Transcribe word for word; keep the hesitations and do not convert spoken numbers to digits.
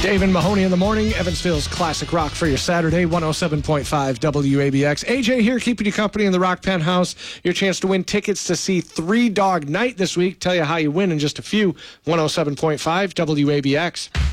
Dave and Mahoney in the morning, Evansville's classic rock for your Saturday, one oh seven point five W A B X. A J here, keeping you company in the Rock Penthouse. Your chance to win tickets to see Three Dog Night this week. Tell you how you win in just a few. one oh seven point five W A B X.